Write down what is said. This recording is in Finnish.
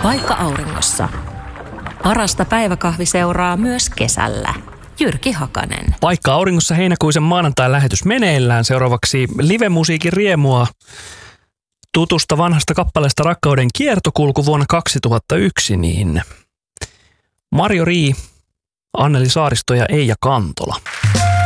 Paikka auringossa. Parasta päiväkahviseuraa myös kesällä. Jyrki Hakanen. Paikka auringossa heinäkuisen maanantain lähetys meneillään. Seuraavaksi live-musiikin riemua tutusta vanhasta kappaleesta Rakkauden kiertokulku vuonna 2001, niin Marjo Rii, Anneli Saaristo ja Eija Kantola.